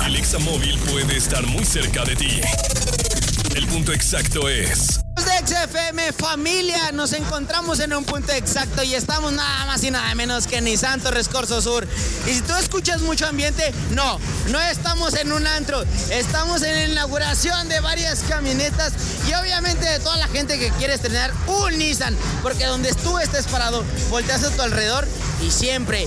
El Examóvil puede estar muy cerca de ti. El punto exacto es... De XFM familia, nos encontramos en un punto exacto y estamos nada más y nada menos que en Nissan Torres Corso Sur. Y si tú escuchas mucho ambiente, no estamos en un antro, estamos en la inauguración de varias camionetas y obviamente de toda la gente que quiere estrenar un Nissan, porque donde tú estés parado, volteas a tu alrededor y siempre,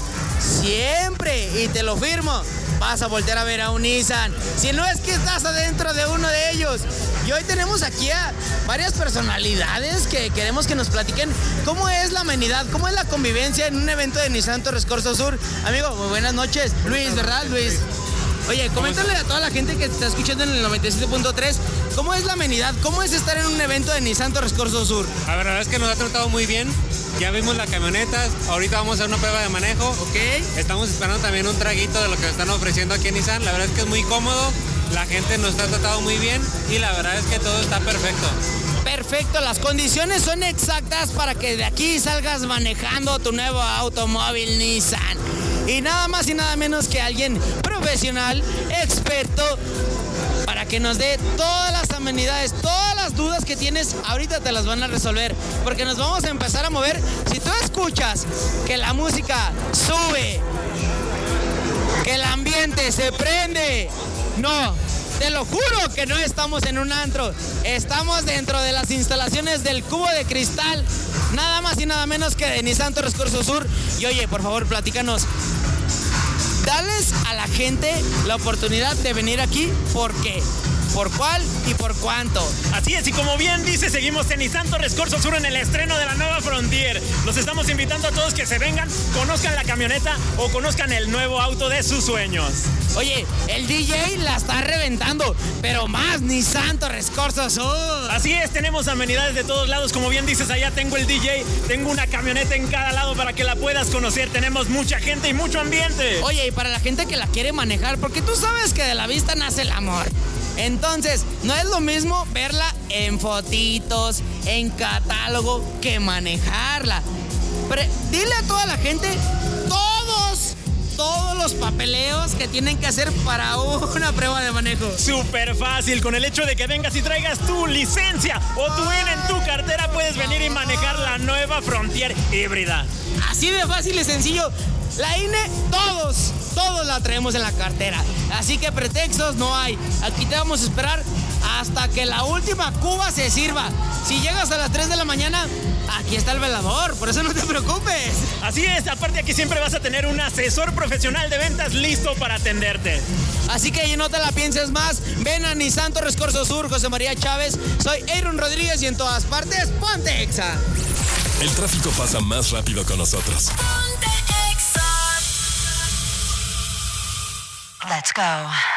y te lo firmo, vas a voltear a ver a un Nissan, si no es que estás adentro de uno de ellos. Y hoy tenemos aquí a varias personalidades que queremos que nos platiquen cómo es la amenidad, cómo es la convivencia en un evento de Nissan Torres Corso Sur. Amigo, muy buenas noches. Luis, ¿verdad, Luis? Oye, coméntale a toda la gente que te está escuchando en el 97.3, ¿cómo es la amenidad? ¿Cómo es estar en un evento de Nissan Torres Corso Sur? La verdad es que nos ha tratado muy bien. Ya vimos las camionetas, ahorita vamos a hacer una prueba de manejo. Ok. Estamos esperando también un traguito de lo que están ofreciendo aquí en Nissan. La verdad es que es muy cómodo, la gente nos ha tratado muy bien y la verdad es que todo está perfecto. Perfecto, las condiciones son exactas para que de aquí salgas manejando tu nuevo automóvil Nissan. Y nada más y nada menos que alguien profesional, experto, para que nos dé todas las amenidades, todas las dudas que tienes, ahorita te las van a resolver, porque nos vamos a empezar a mover. Si tú escuchas que la música sube, que el ambiente se prende, no, te lo juro que no estamos en un antro, estamos dentro de las instalaciones del Cubo de Cristal, nada más y nada menos que de Nissan Torres Corso Sur. Y oye, por favor, platícanos, dales a la gente la oportunidad de venir aquí. ¿Por qué? ¿Por cuál y por cuánto? Así es, y como bien dice, seguimos en Nissan Torres Corso Sur en el estreno de la nueva Frontier. Los estamos invitando a todos que se vengan, conozcan la camioneta o conozcan el nuevo auto de sus sueños. Oye, el DJ la está reventando, pero más Nissan Torres Corso Sur. Así es, tenemos amenidades de todos lados. Como bien dices, allá tengo el DJ, tengo una camioneta en cada lado para que la puedas conocer. Tenemos mucha gente y mucho ambiente. Oye, y para la gente que la quiere manejar, porque tú sabes que de la vista nace el amor. Entonces, no es lo mismo verla en fotitos, en catálogo, que manejarla. Dile a toda la gente todos los papeleos que tienen que hacer para una prueba de manejo. Súper fácil, con el hecho de que vengas y traigas tu licencia o tu INE en tu cartera, puedes venir y manejar la nueva Frontier híbrida. Así de fácil y sencillo. La INE, todos la traemos en la cartera. Así que pretextos no hay. Aquí te vamos a esperar hasta que la última cuba se sirva. Si llegas a las 3 de la mañana, aquí está el velador, por eso no te preocupes. Así es, aparte aquí siempre vas a tener un asesor profesional de ventas listo para atenderte. Así que no te la pienses más, ven a Nissan Torres Corso Sur, José María Chávez. Soy Aaron Rodríguez y en todas partes, ponte Exa. El tráfico pasa más rápido con nosotros. Ponte Exa. Let's go.